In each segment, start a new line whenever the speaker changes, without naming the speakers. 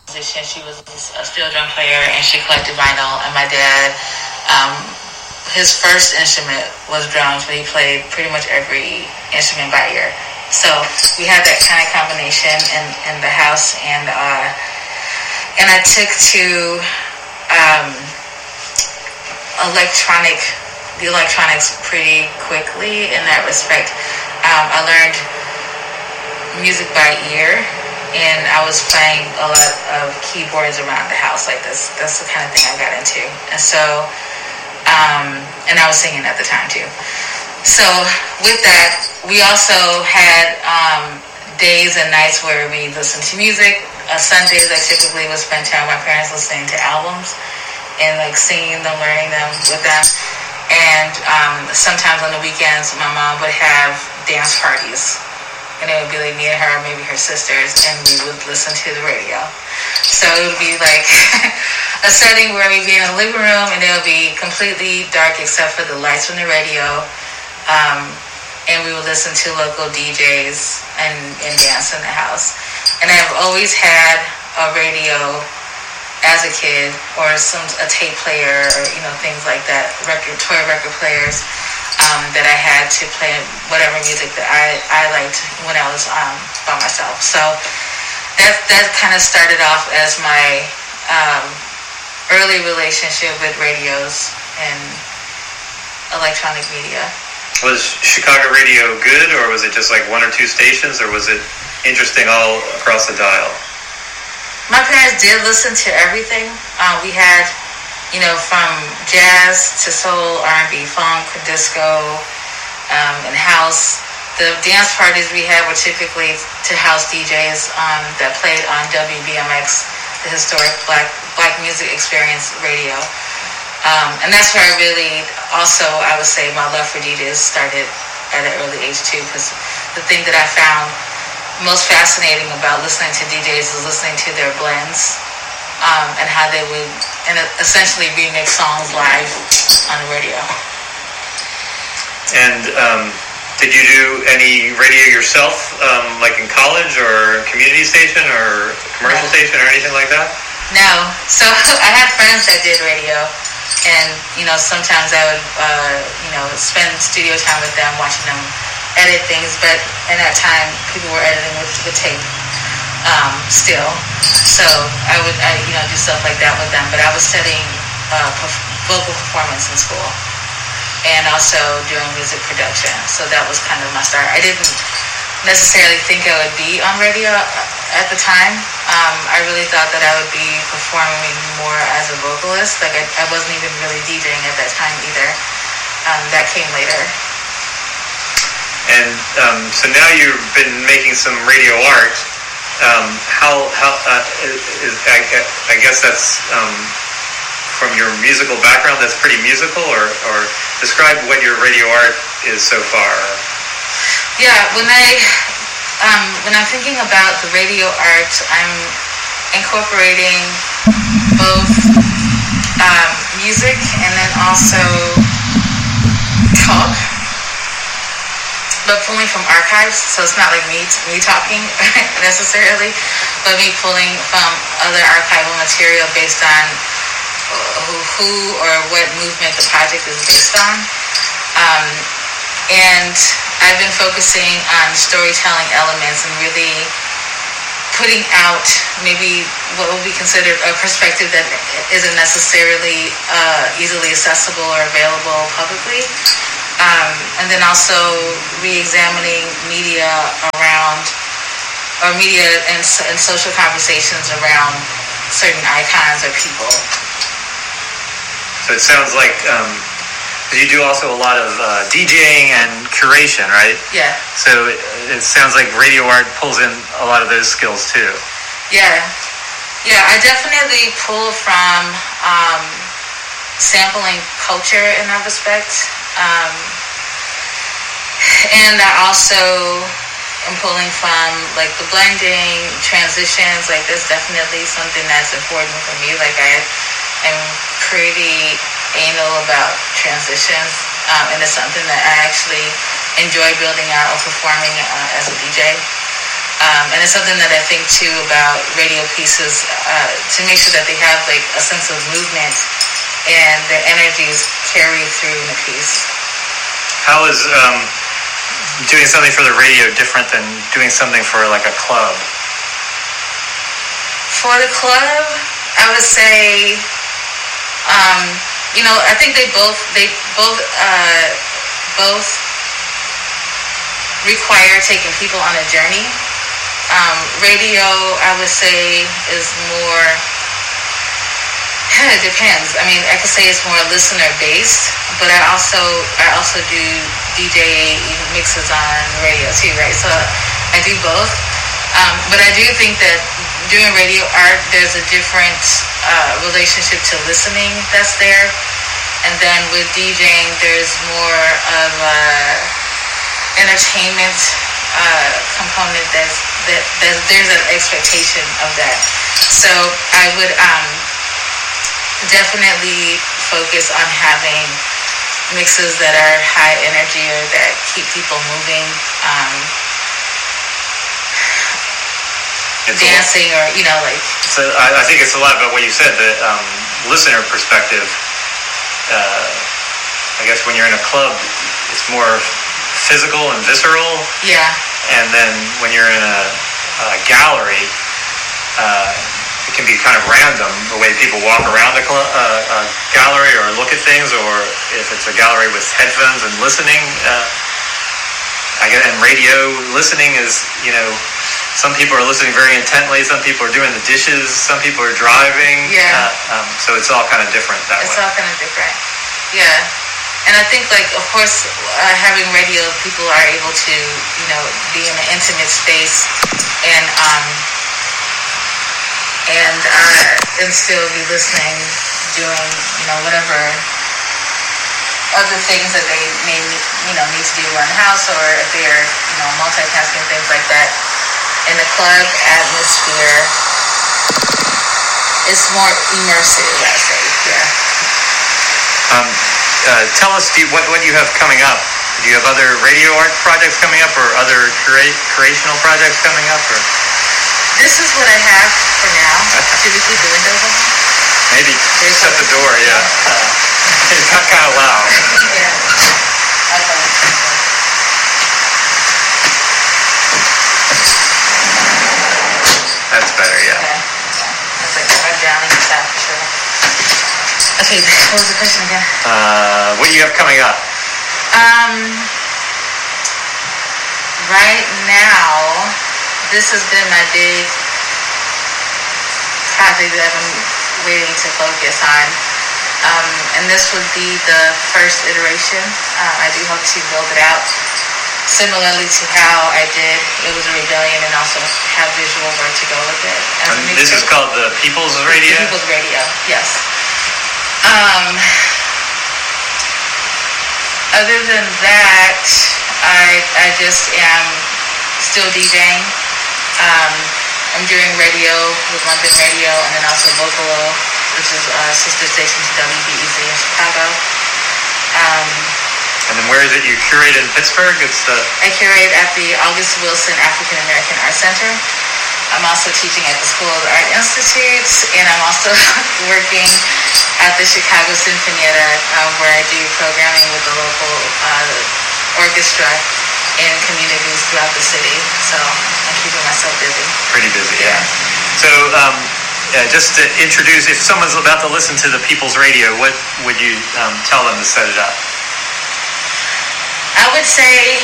musician. She was a steel drum player, and she collected vinyl. And my dad, um, his first instrument was drums, but he played pretty much every instrument by ear. So we had that kind of combination in the house, and I took to the electronics pretty quickly in that respect. I learned music by ear, and I was playing a lot of keyboards around the house like this. That's the kind of thing I got into. And so, and I was singing at the time too. So with that, we also had days and nights where we listened to music. Sundays I typically would spend time with my parents listening to albums and like singing them, learning them with them. And sometimes on the weekends, my mom would have dance parties. And it would be like me and her, maybe her sisters, and we would listen to the radio. So it would be like a setting where we'd be in a living room, and it would be completely dark except for the lights from the radio. And we would listen to local DJs and dance in the house. And I've always had a radio as a kid, or a tape player, or things like that, toy record players. That I had to play whatever music that I liked when I was by myself. So that kind of started off as my early relationship with radios and electronic media.
Was Chicago radio good, or was it just like one or two stations, or was it interesting all across the dial?
My parents did listen to everything. We had from jazz to soul, R&B, funk, disco, and house. The dance parties we had were typically to house DJs that played on WBMX, the historic Black Music Experience radio. And that's where I really also, I would say, my love for DJs started at an early age too, because the thing that I found most fascinating about listening to DJs is listening to their blends. And how they would essentially remix songs live on the radio.
And did you do any radio yourself, like in college or community station or commercial station or anything like that?
No. So I had friends that did radio, and sometimes I would spend studio time with them, watching them edit things. But in that time, people were editing with tape. Still, so I would do stuff like that with them. But I was studying vocal performance in school, and also doing music production. So that was kind of my start. I didn't necessarily think I would be on radio at the time. I really thought that I would be performing more as a vocalist. Like I wasn't even really DJing at that time either. That came later.
And so now you've been making some radio art. I guess that's from your musical background. That's pretty musical, or describe what your radio art is so far.
Yeah, when I'm thinking about the radio art, I'm incorporating both music and then also talk. But pulling from archives, so it's not like me talking necessarily, but me pulling from other archival material based on who or what movement the project is based on. And I've been focusing on storytelling elements and really putting out maybe what would be considered a perspective that isn't necessarily easily accessible or available publicly. And then also re-examining media around, or media and social conversations around certain icons or people.
So it sounds like you do also a lot of DJing and curation, right?
Yeah.
So it sounds like radio art pulls in a lot of those skills too.
Yeah. Yeah, I definitely pull from sampling culture in that respect. And I also am pulling from like the blending, transitions. Like that's definitely something that's important for me. Like I am pretty anal about transitions, and it's something that I actually enjoy building out or performing as a DJ. And it's something that I think too about radio pieces, to make sure that they have like a sense of movement and their energies carry through in the piece.
How is doing something for the radio different than doing something for like a club?
For the club, I would say, I think they both require taking people on a journey. Radio, I would say, is more, it depends. I mean, I could say it's more listener based, but I also do DJ mixes on radio too, right? So I do both. But I do think that doing radio art, there's a different relationship to listening that's there. And then with DJing, there's more of a entertainment component that there's an expectation of that. So I would definitely focus on having mixes that are high energy or that keep people moving, dancing, or
So I think it's a lot about what you said, the listener perspective. I guess when you're in a club, it's more physical and visceral.
Yeah.
And then when you're in a gallery, it can be kind of random the way people walk around a gallery or look at things, or if it's a gallery with headphones and listening. And radio listening is, some people are listening very intently, some people are doing the dishes, some people are driving.
Yeah.
So it's all kind of different that way.
It's all kind of different. Yeah. And I think, of course, having radio, people are able to, be in an intimate space and still be listening, doing, whatever other things that they may, need to do around the house, or if they're, multitasking, things like that. In the club atmosphere, it's more immersive, I'd say. Yeah.
Tell us what you have coming up. Do you have other radio art projects coming up, or other creational projects coming up? Or
this is what I have for now. Should we keep the windows open?
Maybe. Shut the door. Yeah. It got kind of loud.
Yeah. Okay.
That's better. Yeah.
Okay. That's like I'm drowning in that for sure. Okay, what was the question again?
What do you have coming up?
Right now, this has been my big project that I've been waiting to focus on. And this would be the first iteration. I do hope to build it out similarly to how I did It Was a Rebellion, and also have visual work to go with it.
And this is called the People's Radio?
The People's Radio, yes. Other than that, I just am still DJing. I'm doing radio with London Radio, and then also Vocalo, which is a sister station to WBEZ in Chicago.
And then where is it you curate in Pittsburgh?
I curate at the August Wilson African American Art Center. I'm also teaching at the School of Art Institute, and I'm also working at the Chicago Sinfonietta, where I do programming with the local orchestra in communities throughout the city. So I'm keeping myself busy.
Pretty busy, yeah. So just to introduce, if someone's about to listen to the People's Radio, what would you tell them to set it up?
I would say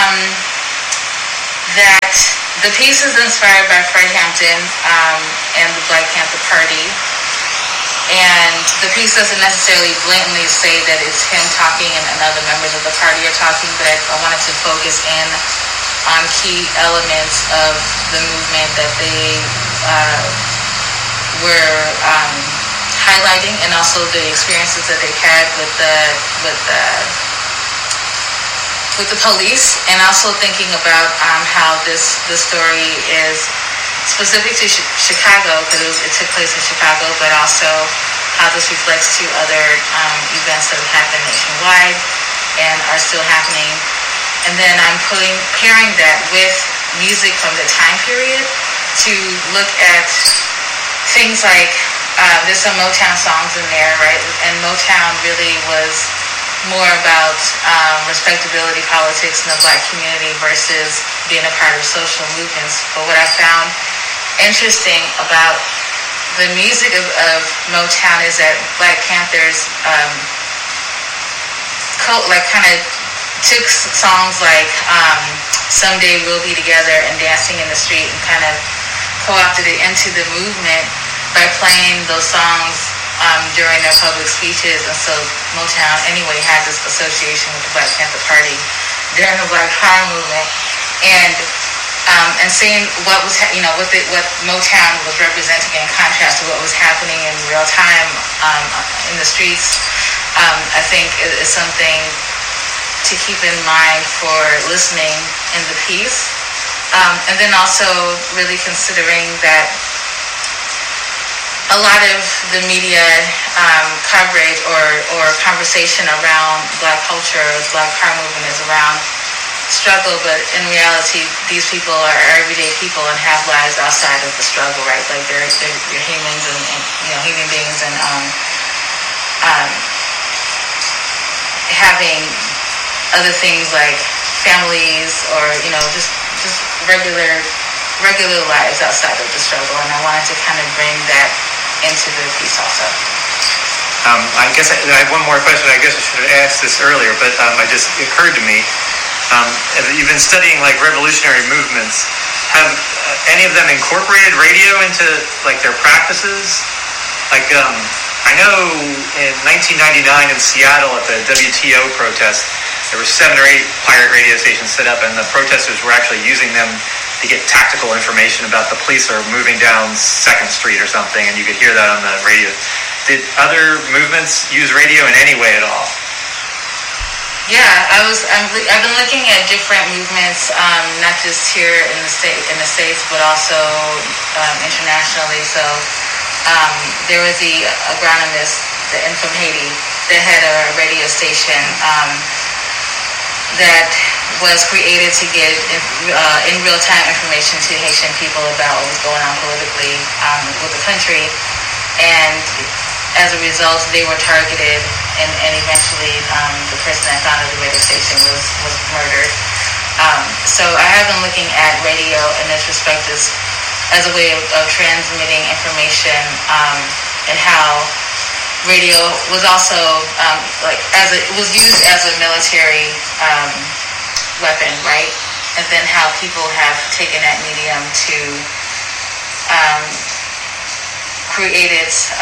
that the piece is inspired by Fred Hampton and the Black Panther Party. And the piece doesn't necessarily blatantly say that it's him talking and other members of the party are talking, but I wanted to focus in on key elements of the movement that they were highlighting, and also the experiences that they've had with the police, and also thinking about how this story is specific to Chicago, because it took place in Chicago, but also how this reflects to other events that have happened nationwide and are still happening. And then I'm pairing that with music from the time period to look at things like there's some Motown songs in there, right? And Motown really was more about respectability politics in the Black community versus being a part of social movements. But what I found interesting about the music of Motown is that Black Panthers kind of took songs like Someday We'll Be Together and Dancing in the Street and kind of co-opted it into the movement by playing those songs during their public speeches. And so Motown anyway had this association with the Black Panther Party during the Black Power movement, and seeing what was what Motown was representing in contrast to what was happening in real time in the streets, I think is something to keep in mind for listening in the piece, and then also really considering that a lot of the media coverage or conversation around Black culture, the Black Power movement is around struggle, but in reality, these people are everyday people and have lives outside of the struggle, right? Like they're humans and human beings, and having other things like families or just regular lives outside of the struggle. And I wanted to kind of bring that into the piece also.
I guess I have one more question. I guess I should have asked this earlier, but it just occurred to me. You've been studying like revolutionary movements. Have any of them incorporated radio into like their practices? Like I know in 1999 in Seattle at the WTO protest, there were 7 or 8 pirate radio stations set up, and the protesters were actually using them to get tactical information about the police are moving down 2nd Street or something, and you could hear that on the radio. Did other movements use radio in any way at all?
Yeah, I've been looking at different movements, not just here in the States, but also internationally. So there was the agronomist from Haiti that had a radio station that was created to get in real-time information to Haitian people about what was going on politically with the country, and as a result, they were targeted, and eventually the person that founded the radio station was murdered. So I have been looking at radio in this respect as a way of transmitting information, and how radio was also it was used as a military weapon, right? And then how people have taken that medium to create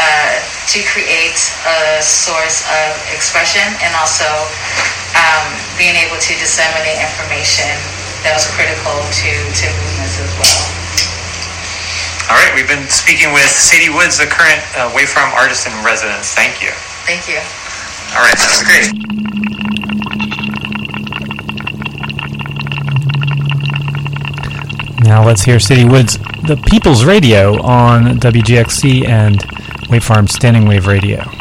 a source of expression, and also being able to disseminate information that was critical to movements as well.
All right, we've been speaking with Sadie Woods, the current Waveform artist in residence. Thank you.
Thank you.
All right, that was great.
Now let's hear Sadie Woods, the People's Radio on WGXC and Waveform Standing Wave Radio.